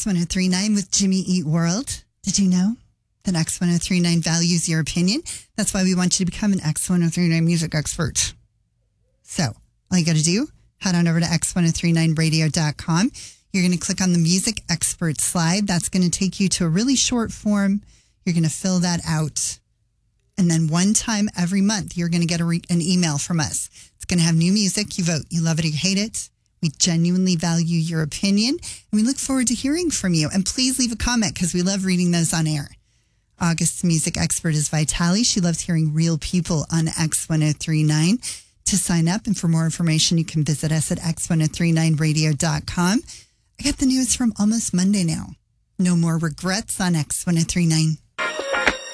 X1039 with Jimmy Eat World. Did you know that X1039 values your opinion? That's why we want you to become an X1039 music expert. So all you got to do, head on over to X1039radio.com. You're going to click on the music expert slide. That's going to take you to a really short form. You're going to fill that out. And then one time every month, you're going to get an email from us. It's going to have new music. You vote. You love it or you hate it. We genuinely value your opinion. And we look forward to hearing from you. And please leave a comment because we love reading those on air. August's music expert is Vitali. She loves hearing real people on X1039. To sign up and for more information, you can visit us at X1039radio.com. I got the news from Almost Monday now. No more regrets on X1039.